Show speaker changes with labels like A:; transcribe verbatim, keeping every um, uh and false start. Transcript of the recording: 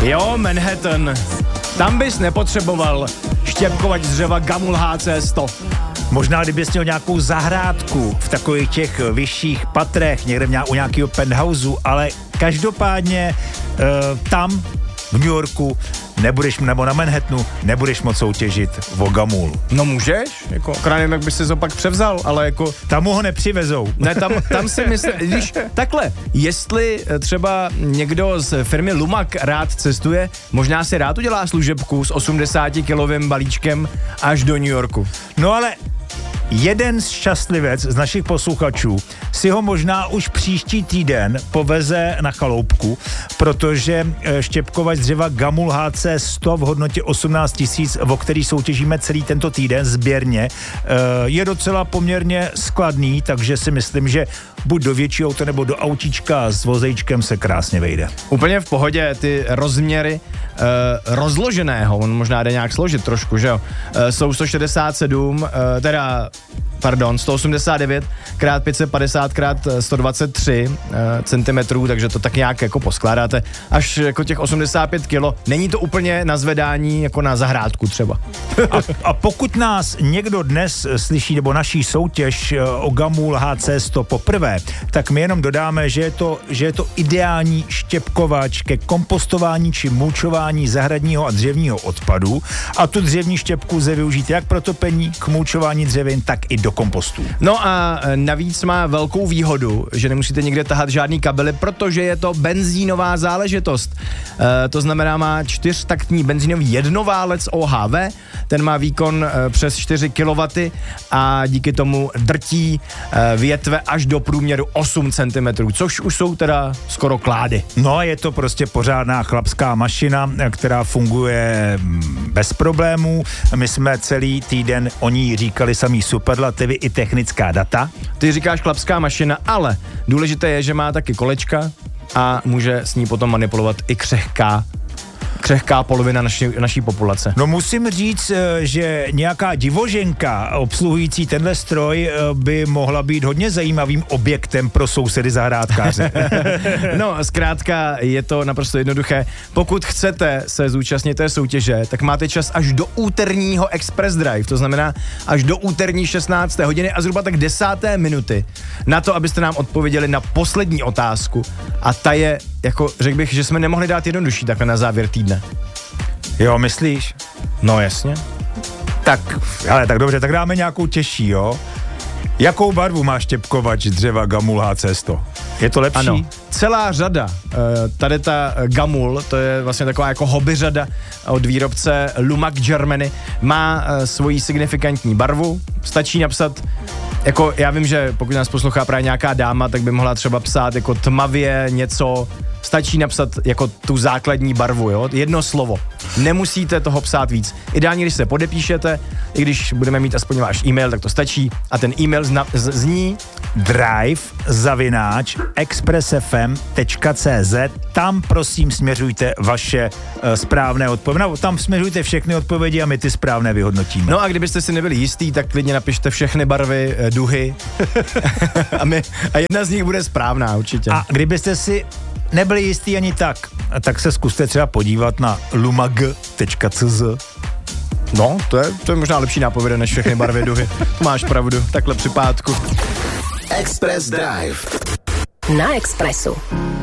A: Jo, Manhattan. Tam bys nepotřeboval štěpkovač z dřeva Gamul H C sto.
B: Možná, kdybys měl nějakou zahrádku v takových těch vyšších patrech, někde v u nějakého penthouseu, ale každopádně uh, tam v New Yorku nebudeš, nebo na Manhattanu, nebudeš moc soutěžit o Gamul.
A: No můžeš, jako, krávím, jak bys si to pak převzal, ale jako...
B: Tam mu ho nepřivezou.
A: Ne, tam, tam si myslím, když takhle, jestli třeba někdo z firmy Lumac rád cestuje, možná si rád udělá služebku s osmdesátikilovým balíčkem až do New Yorku.
B: No ale jeden z šťastlivec z našich posluchačů si ho možná už příští týden poveze na chaloupku, protože štěpkovač dřeva Gamul H C sto v hodnotě osmnáct tisíc, o který soutěžíme celý tento týden sběrně, je docela poměrně skladný, takže si myslím, že buď do většího auta nebo do autíčka s vozejčkem se krásně vejde.
A: Úplně v pohodě, ty rozměry uh, rozloženého, on možná jde nějak složit trošku, že jo, uh, jsou sto šedesát sedm, uh, teda pardon, sto osmdesát devět krát pět set padesát krát sto dvacet tři uh, centimetrů, takže to tak nějak jako poskládáte až jako těch osmdesát pět kilo. Není to úplně na zvedání jako na zahrádku třeba.
B: A, a pokud nás někdo dnes slyší, nebo naší soutěž o Gamul H C sto poprvé, tak my jenom dodáme, že je to, že je to ideální štěpkovač ke kompostování či mulčování zahradního a dřevního odpadu a tu dřevní štěpku lze využít jak pro topení, k mulčování dřevin, tak i do kompostů.
A: No a navíc má velkou výhodu, že nemusíte nikde tahat žádný kabely, protože je to benzínová záležitost. E, to znamená, má čtyřtaktní benzínový jednoválec O H V, ten má výkon e, přes čtyři kilowattů a díky tomu drtí e, větve až do průměru osm centimetrů, což už jsou teda skoro klády.
B: No a je to prostě pořádná chlapská mašina, která funguje bez problémů. My jsme celý týden o ní říkali samý superlativy i technická data.
A: Ty říkáš chlapská mašina, ale důležité je, že má taky kolečka a může s ní potom manipulovat i křehká křehká polovina naši, naší populace.
B: No musím říct, že nějaká divoženka obsluhující tenhle stroj by mohla být hodně zajímavým objektem pro sousedy zahrádkáře.
A: No, zkrátka je to naprosto jednoduché. Pokud chcete se zúčastnit té soutěže, tak máte čas až do úterního Express Drive, to znamená až do úterní šestnácté hodiny a zhruba tak desáté minuty na to, abyste nám odpověděli na poslední otázku. A ta je, jako řekl bych, že jsme nemohli dát jednodušší takhle na závěr týdne.
B: Jo, myslíš?
A: No jasně.
B: Tak, ale tak dobře, tak dáme nějakou těžší, jo? Jakou barvu má štěpkovač dřeva Gamul H C sto? Je to lepší?
A: Ano, celá řada. Tady ta Gamul, to je vlastně taková jako hobby řada od výrobce Lumac Germany, má svoji signifikantní barvu. Stačí napsat, jako já vím, že pokud nás poslouchá právě nějaká dáma, tak by mohla třeba psát jako tmavě něco. Stačí napsat jako tu základní barvu, jo? Jedno slovo. Nemusíte toho psát víc. Ideálně, když se podepíšete, i když budeme mít aspoň váš e-mail, tak to stačí. A ten e-mail zna, z, zní
B: drive zavináč expressfm tečka cz. Tam prosím směřujte vaše uh, správné odpovědi. No, tam směřujte všechny odpovědi a my ty správné vyhodnotíme.
A: No a kdybyste si nebyli jistý, tak klidně napište všechny barvy, uh, duhy a, my, a jedna z nich bude správná určitě.
B: A kdybyste si nebyli jistý ani tak, tak se zkuste třeba podívat na lumag tečka cz.
A: No, to je, to je možná lepší nápověda než všechny barvy duhy. Máš pravdu, takhle při pátku.
C: Express Drive.
D: Na Expressu.